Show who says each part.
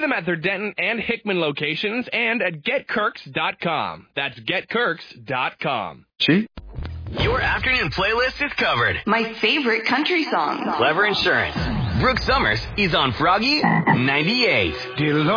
Speaker 1: them at their Denton and Hickman locations and at GetKirks.com. That's GetKirks.com.
Speaker 2: Your afternoon playlist is covered.
Speaker 3: My favorite country songs.
Speaker 2: Clever Insurance. Brooke Summers is on Froggy 98.